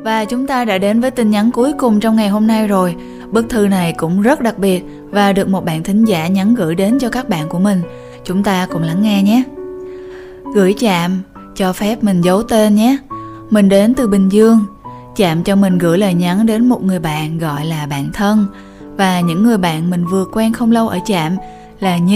Và chúng ta đã đến với tin nhắn cuối cùng trong ngày hôm nay rồi. Bức thư này cũng rất đặc biệt và được một bạn thính giả nhắn gửi đến cho các bạn của mình. Chúng ta cùng lắng nghe nhé. Gửi Chạm, cho phép mình giấu tên nhé. Mình đến từ Bình Dương. Chạm cho mình gửi lời nhắn đến một người bạn gọi là bạn thân. Và những người bạn mình vừa quen không lâu ở Chạm là Nhi,